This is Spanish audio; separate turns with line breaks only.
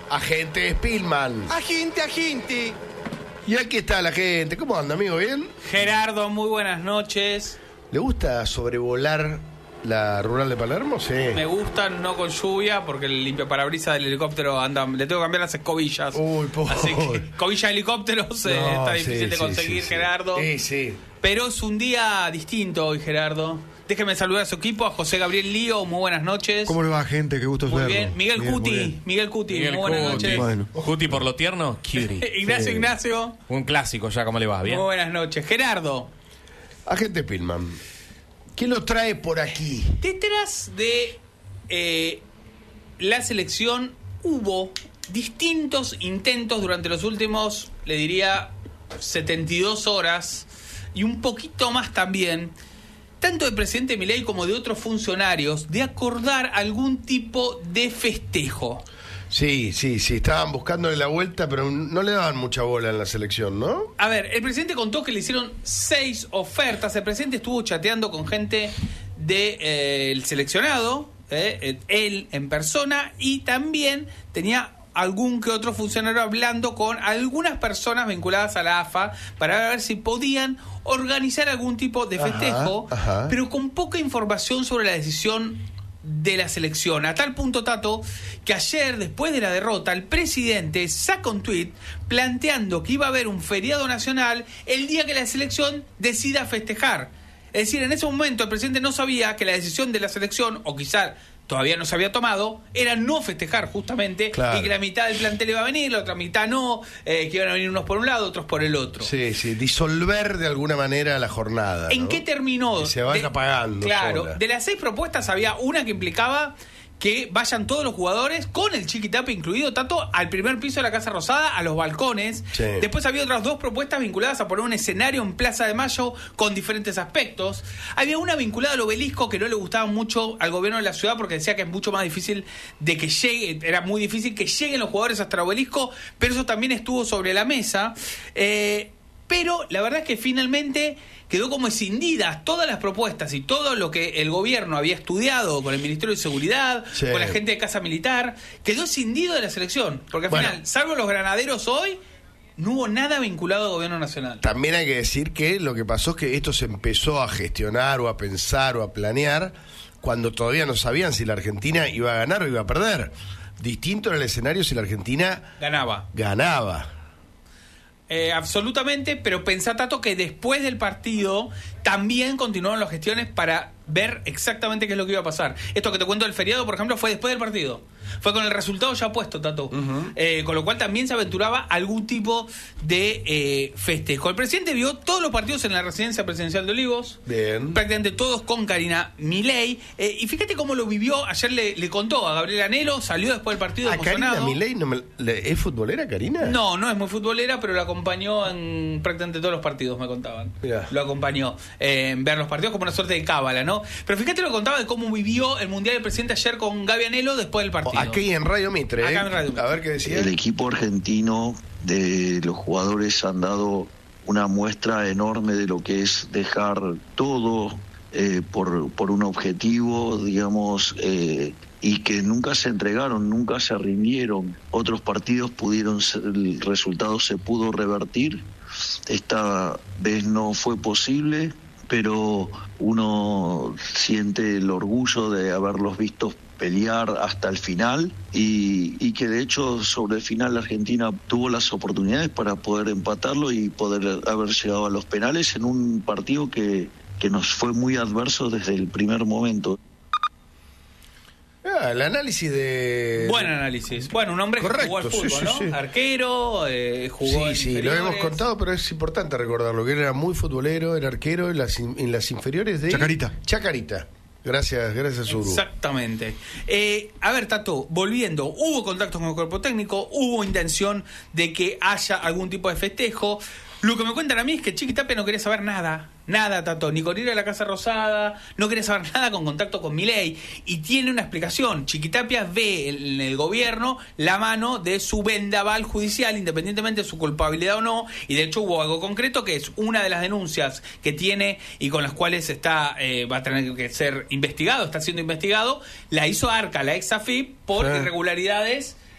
Agente Spillman.
Agente.
Y aquí está la gente. ¿Cómo anda, amigo? ¿Bien?
Gerardo, muy buenas noches.
¿Le gusta sobrevolar la rural de Palermo? Sí.
Me gusta, no con lluvia, porque el limpiaparabrisas del helicóptero anda. Le tengo que cambiar las escobillas.
Uy, pobre.
Así que cobilla de helicópteros está difícil de conseguir, Gerardo.
Sí.
Pero es un día distinto hoy, Gerardo. Déjeme saludar a su equipo, a José Gabriel Lío, muy buenas noches.
¿Cómo le va, gente? Qué gusto
Muy
verlo.
bien. Miguel Cuti, muy buenas noches.
Bueno.
Cuti por lo tierno, cutie.
Ignacio.
Un clásico ya, ¿cómo le va? ¿Bien?
Muy buenas noches. Gerardo,
Agente Spillman. ¿Qué lo trae por aquí?
detrás de la selección hubo distintos intentos durante los últimos, le diría, 72 horas y un poquito más también, tanto del presidente Milei como de otros funcionarios, de acordar algún tipo de festejo.
Sí, estaban buscándole la vuelta, pero no le daban mucha bola en la selección, ¿no?
A ver, el presidente contó que le hicieron 6 ofertas. El presidente estuvo chateando con gente del seleccionado, él en persona, y también tenía algún que otro funcionario hablando con algunas personas vinculadas a la AFA para ver si podían organizar algún tipo de festejo, pero con poca información sobre la decisión de la selección, a tal punto, Tato, que ayer, después de la derrota, el presidente saca un tuit planteando que iba a haber un feriado nacional el día que la selección decida festejar. Es decir, en ese momento el presidente no sabía que la decisión de la selección, o quizá todavía no se había tomado, era no festejar justamente,
claro,
y que la mitad del plantel iba a venir, la otra mitad no, que iban a venir unos por un lado, otros por el otro.
Sí, disolver de alguna manera la jornada, ¿no?
¿En qué terminó?
Que se vaya apagando.
Claro,
sola.
de las 6 propuestas había una que implicaba que vayan todos los jugadores, con el Chiquitapia incluido, tanto al primer piso de la Casa Rosada, a los balcones.
Sí.
Después había otras 2 propuestas vinculadas a poner un escenario en Plaza de Mayo con diferentes aspectos. Había una vinculada al obelisco que no le gustaba mucho al gobierno de la ciudad porque decía que es mucho más difícil de que llegue, era muy difícil que lleguen los jugadores hasta el obelisco, pero eso también estuvo sobre la mesa. Pero la verdad es que finalmente quedó como escindidas todas las propuestas y todo lo que el gobierno había estudiado con el Ministerio de Seguridad,
sí,
con la gente de Casa Militar, quedó escindido de la selección. Porque al final, salvo los granaderos hoy, no hubo nada vinculado al gobierno nacional.
También hay que decir que lo que pasó es que esto se empezó a gestionar o a pensar o a planear cuando todavía no sabían si la Argentina iba a ganar o iba a perder. Distinto era el escenario si la Argentina ganaba.
Absolutamente, pero pensá, Tato, que después del partido también continuaron las gestiones para ver exactamente qué es lo que iba a pasar. Esto que te cuento del feriado, por ejemplo, fue después del partido. Fue con el resultado ya puesto, Tato. Con lo cual también se aventuraba algún tipo de festejo. El presidente vio todos los partidos en la residencia presidencial de Olivos.
Bien.
Prácticamente todos con Karina Milei. Y fíjate cómo lo vivió. Ayer le contó a Gabriel Anelo, salió después del partido emocionado.
¿Karina Milei es futbolera, Karina?
No es muy futbolera, pero lo acompañó en prácticamente todos los partidos, me contaban.
Mirá.
Lo acompañó en ver los partidos como una suerte de cábala, ¿no? Pero fíjate lo que contaba de cómo vivió el Mundial del presidente ayer con Gaby Anelo después del partido.
Aquí en Radio Mitre.
Acá en Radio Mitre.
A ver qué decía.
El equipo argentino de los jugadores han dado una muestra enorme de lo que es dejar todo por un objetivo, digamos, y que nunca se entregaron, nunca se rindieron. Otros partidos el resultado se pudo revertir. Esta vez no fue posible, pero uno siente el orgullo de haberlos visto pelear hasta el final y que de hecho sobre el final la Argentina tuvo las oportunidades para poder empatarlo y poder haber llegado a los penales en un partido que nos fue muy adverso desde el primer momento.
El análisis de...
Buen análisis. Bueno, un hombre
correcto,
que jugó al fútbol,
sí,
¿no?
sí.
Arquero, jugó en
Sí, lo
inferiores.
hemos contado, pero es importante recordarlo, que él era muy futbolero, era arquero en las inferiores de... Chacarita. Gracias, Zuru.
Exactamente. A ver, Tato, volviendo, hubo contactos con el cuerpo técnico, hubo intención de que haya algún tipo de festejo. Lo que me cuentan a mí es que Chiquitapia no quería saber nada, Tato, ni con ir a la Casa Rosada, no quería saber nada con contacto con Milei, y tiene una explicación. Chiquitapia ve en el gobierno la mano de su vendaval judicial, independientemente de su culpabilidad o no, y de hecho hubo algo concreto que es una de las denuncias que tiene y con las cuales va a tener que ser investigado, está siendo investigado, la hizo Arca, la ex AFIP, por irregularidades